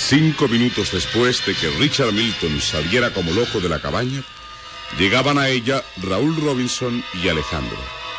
5 minutos después de que Richard Milton saliera como loco de la cabaña, llegaban a ella Raúl Robinson y Alejandro.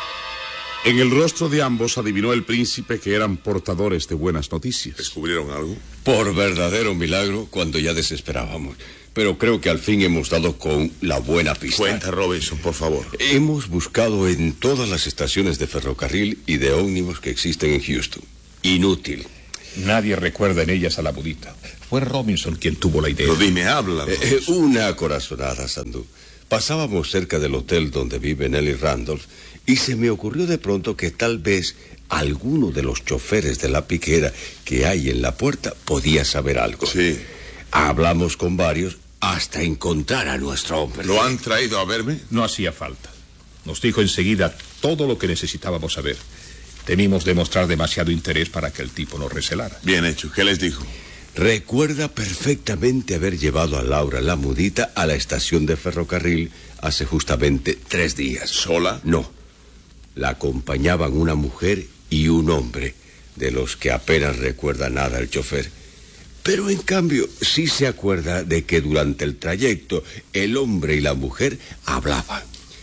En el rostro de ambos adivinó el príncipe que eran portadores de buenas noticias. ¿Descubrieron algo? Por verdadero milagro, cuando ya desesperábamos. Pero creo que al fin hemos dado con la buena pista. Cuenta, Robinson, por favor. Hemos buscado en todas las estaciones de ferrocarril y de ómnibus que existen en Houston. Inútil. Nadie recuerda en ellas a la budita. Fue Robinson quien tuvo la idea. Pero dime, habla. Una corazonada, Sandú. Pasábamos cerca del hotel donde vive Nelly Randolph y se me ocurrió de pronto que tal vez alguno de los choferes de la piquera que hay en la puerta podía saber algo. Sí. Hablamos con varios hasta encontrar a nuestro hombre. ¿Lo han traído a verme? No hacía falta. Nos dijo enseguida todo lo que necesitábamos saber. Temimos demostrar demasiado interés para que el tipo nos recelara. Bien hecho. ¿Qué les dijo? Recuerda perfectamente haber llevado a Laura la mudita a la estación de ferrocarril hace justamente 3 días. ¿Sola? No. La acompañaban una mujer y un hombre, de los que apenas recuerda nada el chofer. Pero en cambio sí se acuerda de que durante el trayecto el hombre y la mujer hablaban.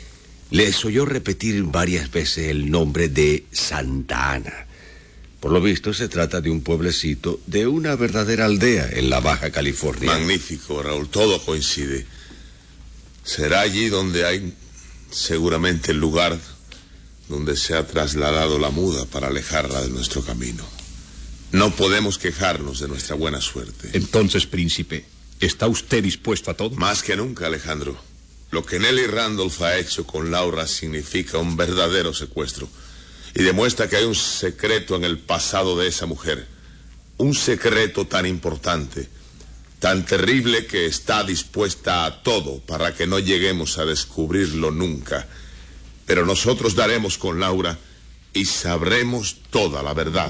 Les oyó repetir varias veces el nombre de Santa Ana. Por lo visto se trata de un pueblecito, de una verdadera aldea en la Baja California. Magnífico, Raúl, todo coincide. Será allí donde hay seguramente el lugar donde se ha trasladado la muda para alejarla de nuestro camino. No podemos quejarnos de nuestra buena suerte. Entonces, príncipe, ¿está usted dispuesto a todo? Más que nunca, Alejandro. Lo que Nelly Randolph ha hecho con Laura significa un verdadero secuestro. Y demuestra que hay un secreto en el pasado de esa mujer. Un secreto tan importante, tan terrible que está dispuesta a todo para que no lleguemos a descubrirlo nunca. Pero nosotros daremos con Laura y sabremos toda la verdad.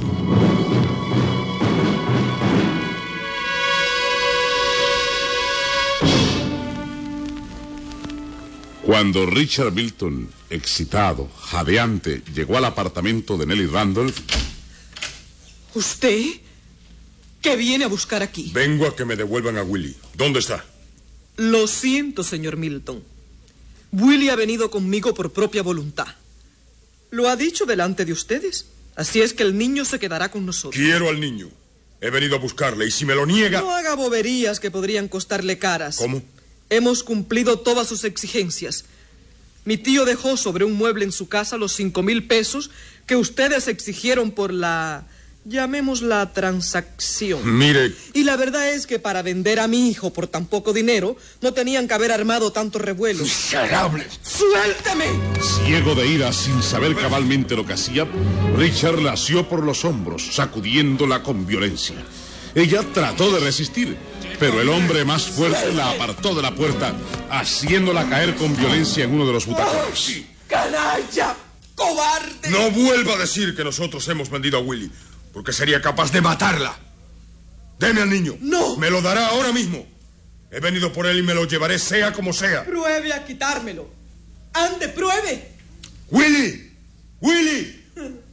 Cuando Richard Milton, excitado, jadeante, llegó al apartamento de Nelly Randolph... ¿Usted? ¿Qué viene a buscar aquí? Vengo a que me devuelvan a Willie. ¿Dónde está? Lo siento, señor Milton. Willie ha venido conmigo por propia voluntad. Lo ha dicho delante de ustedes. Así es que el niño se quedará con nosotros. Quiero al niño. He venido a buscarle y si me lo niega... No haga boberías que podrían costarle caras. ¿Cómo? Hemos cumplido todas sus exigencias. Mi tío dejó sobre un mueble en su casa los 5,000 pesos que ustedes exigieron por la... llamémosla transacción. Mire... Y la verdad es que para vender a mi hijo por tan poco dinero no tenían que haber armado tanto revuelo. ¡Miserables! ¡Suélteme! Ciego de ira, sin saber cabalmente lo que hacía, Richard la asió por los hombros, sacudiéndola con violencia. Ella trató de resistir, pero el hombre más fuerte la apartó de la puerta, haciéndola caer con violencia en uno de los butacones. ¡Canalla! ¡Cobarde! No vuelva a decir que nosotros hemos vendido a Willie, porque sería capaz de matarla. Deme al niño. ¡No! Me lo dará ahora mismo. He venido por él y me lo llevaré sea como sea. Pruebe a quitármelo. ¡Ande, pruebe! ¡Willie! ¡Willie!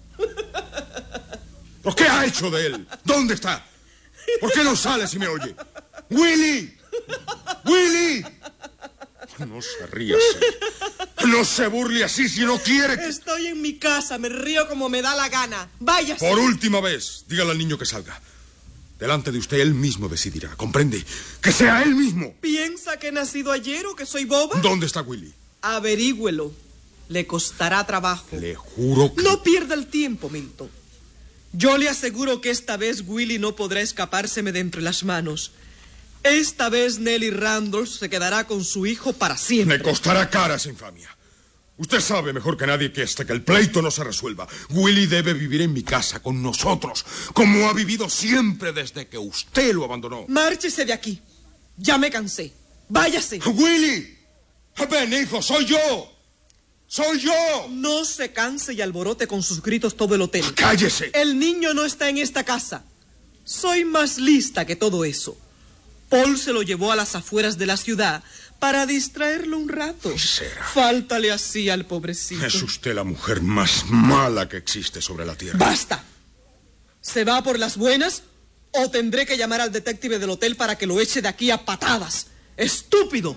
¿Pero qué ha hecho de él? ¿Dónde está? ¿Por qué no sale si me oye? ¡Willie! ¡Willie! No se ría así. No se burle así si no quiere que... Estoy en mi casa, me río como me da la gana. Váyase. Por última vez, dígale al niño que salga. Delante de usted él mismo decidirá, ¿comprende? ¡Que sea él mismo! ¿Piensa que he nacido ayer o que soy boba? ¿Dónde está Willie? Averígüelo. Le costará trabajo. Le juro que... No pierda el tiempo, Milton. Yo le aseguro que esta vez Willie no podrá escapárseme de entre las manos. Esta vez Nelly Randolph se quedará con su hijo para siempre. Le costará cara esa infamia. Usted sabe mejor que nadie que hasta que el pleito no se resuelva, Willie debe vivir en mi casa con nosotros, como ha vivido siempre desde que usted lo abandonó. Márchese de aquí. Ya me cansé. Váyase. ¡Willie! ¡Ven, hijo! ¡Soy yo! ¡Soy yo! No se canse y alborote con sus gritos todo el hotel. ¡Cállese! El niño no está en esta casa. Soy más lista que todo eso. Paul se lo llevó a las afueras de la ciudad para distraerlo un rato. Será. Fáltale así al pobrecito. Es usted la mujer más mala que existe sobre la tierra. ¡Basta! ¿Se va por las buenas o tendré que llamar al detective del hotel para que lo eche de aquí a patadas. ¡Estúpido!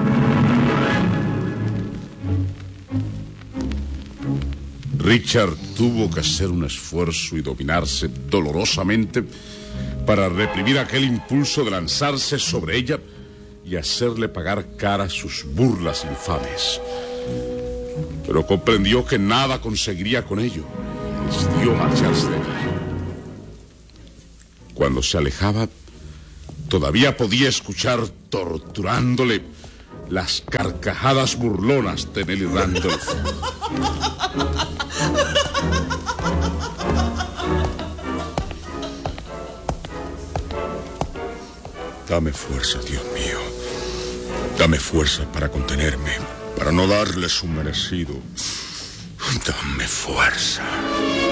Richard tuvo que hacer un esfuerzo y dominarse dolorosamente para reprimir aquel impulso de lanzarse sobre ella y hacerle pagar cara sus burlas infames. Pero comprendió que nada conseguiría con ello y decidió marcharse de allí. Cuando se alejaba, todavía podía escuchar torturándole las carcajadas burlonas de Nelly Randolph. Dame fuerza, Dios mío. Dame fuerza para contenerme, para no darle su merecido. Dame fuerza.